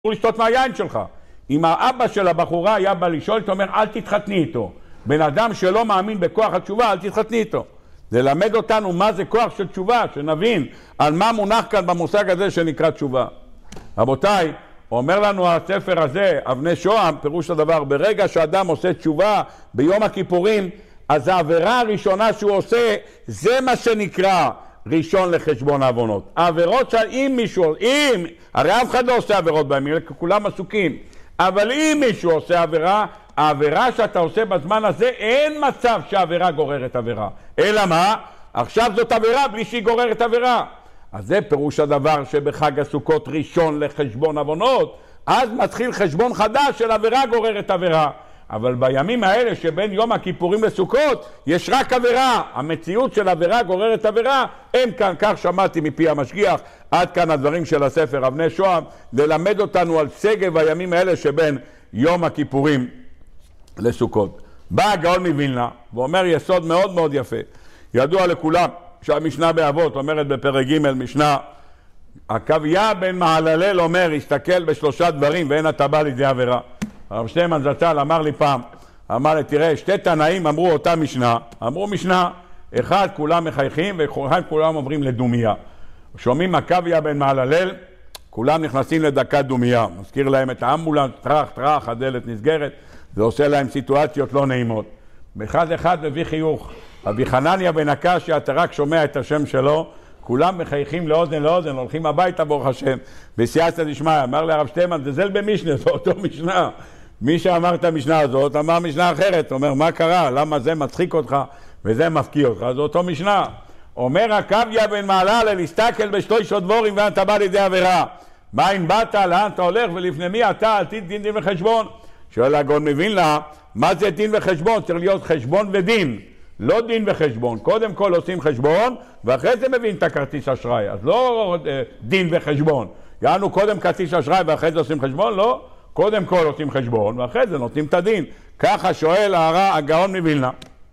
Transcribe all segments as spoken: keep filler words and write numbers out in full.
לשתות מהיין שלך. אם האבא של הבחורה היה בא לשאול, אתה אומר, אל תתחתני איתו. בן אדם שלא מאמין בכוח התשובה, אל תתחתני איתו. זה למד אותנו מה זה כוח של תשובה, שנבין על מה מונח כאן במושג הזה שנקרא תשובה. רבותיי, אומר לנו הספר הזה, אבני שוהם, פירוש הדבר, ברגע שאדם עושה תשובה ביום הכיפורים, אז העבירה הראשונה שהוא עושה, זה מה שנקרא ראשון לחשבון העוונות. העבירות שאם מישהו, אם, הרי אף אחד לא עושה עבירות בימים, כולם עסוקים, אבל אם מישהו עושה עבירה, העבירה שאתה עושה בזמן הזה, אין מצב שהעבירה גוררת עבירה. אלא מה? עכשיו זאת עבירה בלי שהיא גוררת עבירה. אז זה פירוש הדבר שבחג הסוכות ראשון לחשבון עוונות, אז מתחיל חשבון חדש של עבירה גוררת עבירה. אבל בימים האלה שבין יום הכיפורים לסוכות, יש רק עבירה. המציאות של עבירה גוררת עבירה, אין כאן, כך שמעתי מפי המשגיח, עד כאן הדברים של הספר אבני שוהם, ללמד אותנו על סגב הימים האלה שבין יום הכיפורים לסוכות. בא הגאון מווילנה, ואומר יסוד מאוד מאוד יפה. ידוע לכולם שהמשנה באבות אומרת בפרק ג' משנה, עקביה בן מהללל אומר, הסתכל בשלושה דברים ואין אתה בא לידי עבירה. הרב שטיימן זצ"ל אמר לי פעם, אמר לי, תראה, שתי תנאים אמרו אותה משנה, אמרו משנה, אחד כולם מחייכים ואחד כולם עוברים לדומיה. שומעים עקביה בן מהללל, כולם נכנסים לדקת דומיה, מזכיר להם את האמבולנס, טרח טרח, הדלת נסגרת, זה עושה להם סיטואציות לא נעימות. באחד אחד מביא חיוך, אבי חנניה בן הקשיא, אתה רק שומע את השם שלו, כולם מחייכים לאוזן לאוזן, הולכים הביתה ברוך השם, בסייעתא דשמיא. אמר לרב שטיימן, זה זל במשנה, זה אותו משנה. מי שאמר את המשנה הזאת, אמר משנה אחרת. אומר, מה קרה? למה זה מצחיק אותך וזה מפקיע אותך? זה אותו משנה. אומר עקביה בן מהללל, להסתכל בשלושה דבורים ואתה בא לידי עבירה. מאין באת, לאן אתה הולך ולפני מי אתה, אל תדין דין וחשבון. שואל הגאון מווילנה, מה זה דין וחשבון? צריך להיות חשבון ודין. לא דין וחשבון. קודם כל עושים חשבון, ואחרי זה מבין את הכרטיס אשראי. אז לא דין וחשבון. יענו קודם כרטיס אשראי ואחרי זה עושים חשבון? לא. קודם כל עושים חשבון, ואחרי זה נותנים את הדין. ככה שואל הגאון מווילנה.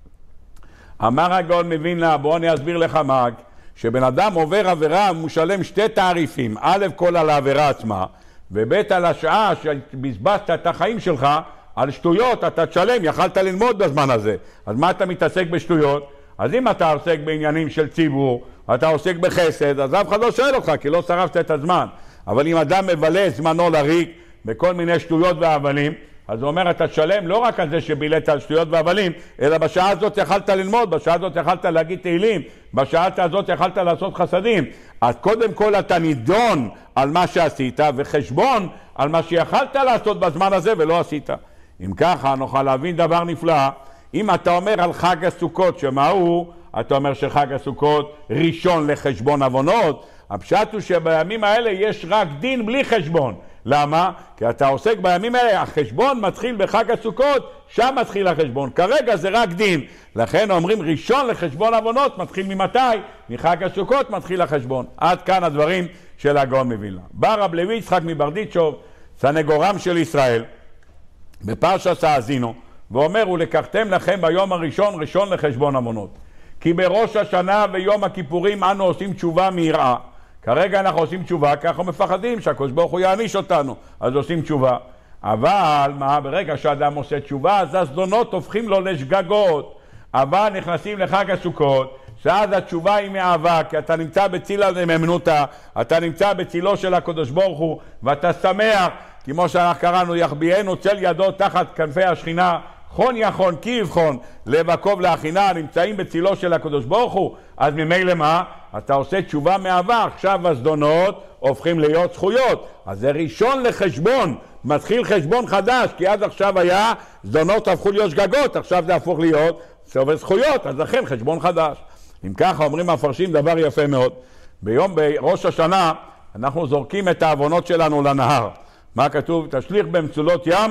אמר הגאון מווילנה, בוא אני אסביר לך מה, שבן אדם עובר עבירה, הוא משלם שתי תעריפים. א' כל על העבירה עצמה, וב' על השעה שבזבזת את החיים שלך, על שטויות אתה תשלם, יכלת ללמוד בזמן הזה. אז מה אתה מתעסק בשטויות? אז אם אתה עוסק בעניינים של ציבור, אתה עוסק בחסד, אז אף אחד לא שואל אותך, כי לא שרפת את הזמן. אבל אם אדם מבלה זמנו לריק בכל מיני שטויות והבלים, אז הוא אומר, אתה תשלם לא רק על זה שבילית על שטויות והבלים, אלא בשעה הזאת יכלת ללמוד, בשעה הזאת יכלת להגיד תהילים, בשעה הזאת יכלת לעשות חסדים. אז קודם כל אתה נידון על מה שעשית, וחשבון על מה שיכלת לעשות בזמן הזה ולא עשית. אם ככה נוכל להבין דבר נפלא. אם אתה אומר על חג הסוכות שמה הוא, אתה אומר שחג הסוכות ראשון לחשבון עוונות, הפשט הוא שבימים האלה יש רק דין בלי חשבון. למה? כי אתה עוסק בימים האלה, החשבון מתחיל בחג הסוכות, שם מתחיל החשבון. כרגע זה רק דין. לכן אומרים ראשון לחשבון עוונות מתחיל ממתי? מחג הסוכות מתחיל החשבון. עד כאן הדברים של הגאון מווילנה. בא רב לוי יצחק מברדיצ'וב, סנגורם של ישראל, בפרשת האזינו, ואומר, ולקחתם לכם ביום הראשון ראשון לחשבון עוונות. כי בראש השנה ויום הכיפורים אנו עושים תשובה מיראה. כרגע אנחנו עושים תשובה, כי אנחנו מפחדים שהקדוש ברוך הוא יעניש אותנו, אז עושים תשובה. אבל מה, ברגע שאדם עושה תשובה, אז הזדונות הופכים לו לשגגות. אבל נכנסים לחג הסוכות, שאז התשובה היא מאהבה, כי אתה נמצא בציל הנאמנותא, אתה נמצא בצילו של הקדוש ברוך הוא, ואתה שמח, כמו שאנחנו קראנו, יחביאנו צל ידו תחת כנפי השכינה, חון יחון כי יבחון, לב עקוב להכינה, נמצאים בצילו של הקדוש ברוך הוא. אז ממילא מה? אתה עושה תשובה מאהבה, עכשיו הזדונות הופכים להיות זכויות. אז זה ראשון לחשבון, מתחיל חשבון חדש, כי עד עכשיו היה זדונות הפכו להיות שגגות, עכשיו זה הפוך להיות סובר זכויות, אז לכן חשבון חדש. אם ככה אומרים המפרשים דבר יפה מאוד. ביום בראש השנה אנחנו זורקים את העוונות שלנו לנהר. מה כתוב? תשליך במצולות ים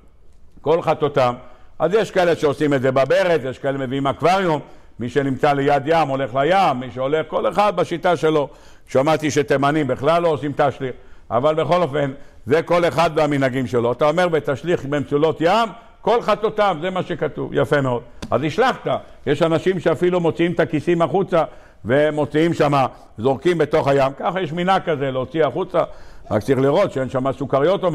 כל חטאותם. אז יש כאלה שעושים את זה בברת, יש כאלה מביאים אקווריום, מי שנמצא ליד ים הולך לים, מי שהולך כל אחד בשיטה שלו. שמעתי שתימנים בכלל לא עושים תשליך, אבל בכל אופן זה כל אחד והמנהגים שלו. אתה אומר בתשליך במצולות ים כל חטאותם, זה מה שכתוב, יפה מאוד. אז השלחת, יש אנשים שאפילו מוציאים את הכיסים החוצה ומוציאים שמה, זורקים בתוך הים, ככה יש מינה כזה להוציא החוצה, רק צריך לראות שאין שם סוכריות או